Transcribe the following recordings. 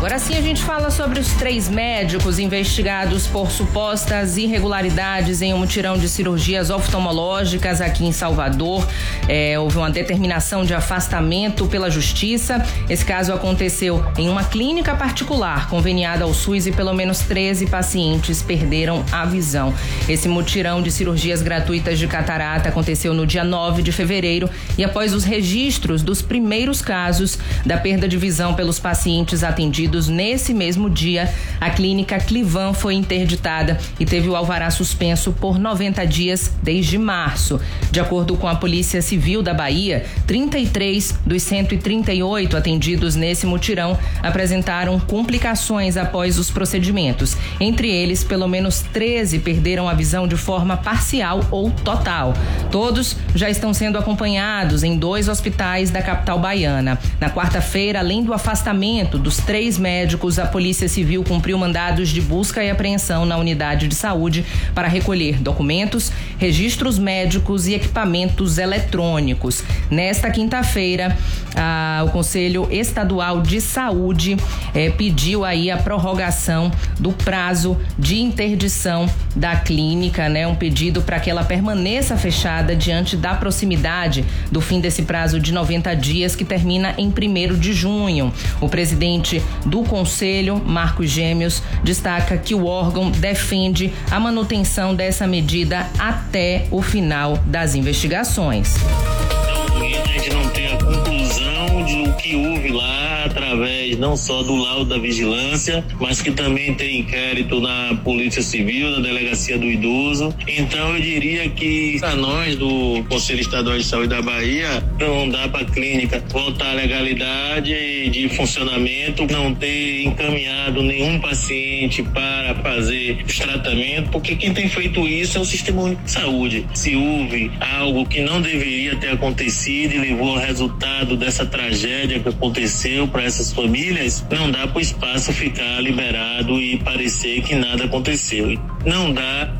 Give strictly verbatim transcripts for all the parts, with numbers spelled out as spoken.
Agora sim a gente fala sobre os três médicos investigados por supostas irregularidades em um mutirão de cirurgias oftalmológicas aqui em Salvador. É, houve uma determinação de afastamento pela Justiça. Esse caso aconteceu em uma clínica particular conveniada ao SUS e pelo menos treze pacientes perderam a visão. Esse mutirão de cirurgias gratuitas de catarata aconteceu no dia nove de fevereiro e após os registros dos primeiros casos da perda de visão pelos pacientes atendidos nesse mesmo dia, a clínica Clivan foi interditada e teve o alvará suspenso por noventa dias desde março. De acordo com a Polícia Civil da Bahia, trinta e três dos cento e trinta e oito atendidos nesse mutirão apresentaram complicações após os procedimentos. Entre eles, pelo menos treze perderam a visão de forma parcial ou total. Todos já estão sendo acompanhados em dois hospitais da capital baiana. Na quarta-feira, além do afastamento dos três médicos, a Polícia Civil cumpriu mandados de busca e apreensão na unidade de saúde para recolher documentos, registros médicos e equipamentos eletrônicos. Nesta quinta-feira, ah, o Conselho Estadual de Saúde eh, pediu aí a prorrogação do prazo de interdição da clínica, né? Um pedido para que ela permaneça fechada diante da proximidade do fim desse prazo de noventa dias que termina em primeiro de junho. O presidente do Conselho, Marcos Gêmeos, destaca que o órgão defende a manutenção dessa medida até o final das investigações. Então, a gente não tem a conclusão do que houve lá através não só do laudo da vigilância, mas que também tem inquérito na Polícia Civil, na Delegacia do Idoso. Então eu diria que para nós do Conselho Estadual de Saúde da Bahia, não dá para a clínica voltar à legalidade de funcionamento, não ter encaminhado nenhum paciente para fazer os tratamentos, porque quem tem feito isso é o Sistema Único de Saúde. Se houve algo que não deveria ter acontecido e levou ao resultado dessa tragédia que aconteceu para essas famílias, não dá para o espaço ficar liberado e parecer que nada aconteceu. Não dá.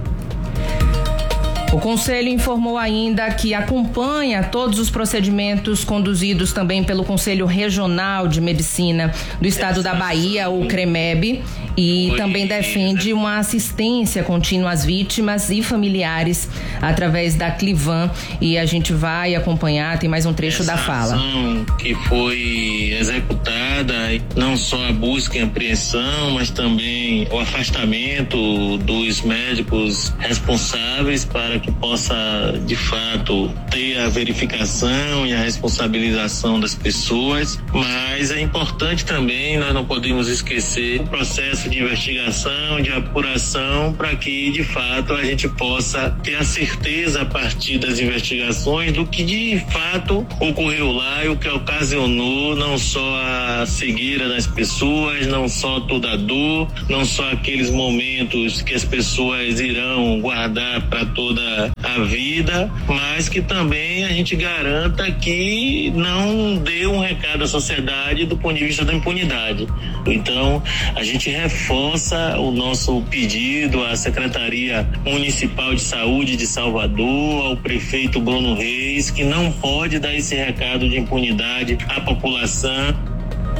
O Conselho informou ainda que acompanha todos os procedimentos conduzidos também pelo Conselho Regional de Medicina do Estado da Bahia, o CREMEB, e também defende uma assistência contínua às vítimas e familiares através da Clivan, e a gente vai acompanhar, tem mais um trecho da fala. Essa ação que foi executada, não só a busca e apreensão, mas também o afastamento dos médicos responsáveis para que possa, de fato, ter a verificação e a responsabilização das pessoas, mas é importante também, nós não podemos esquecer o processo de investigação, de apuração, para que, de fato, a gente possa ter a certeza a partir das investigações do que, de fato, ocorreu lá e o que ocasionou não só a cegueira das pessoas, não só toda a dor, não só aqueles momentos que as pessoas irão guardar para toda a vida, mas que também a gente garanta que não dê um recado à sociedade do ponto de vista da impunidade. Então, a gente reforça o nosso pedido à Secretaria Municipal de Saúde de Salvador, ao prefeito Bruno Reis, que não pode dar esse recado de impunidade à população.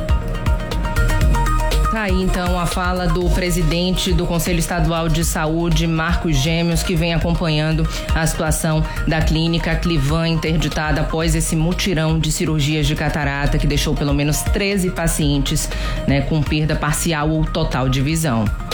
Tá aí então a fala do presidente do Conselho Estadual de Saúde, Marcos Gêmeos, que vem acompanhando a situação da clínica Clivan interditada após esse mutirão de cirurgias de catarata que deixou pelo menos treze pacientes, né, com perda parcial ou total de visão.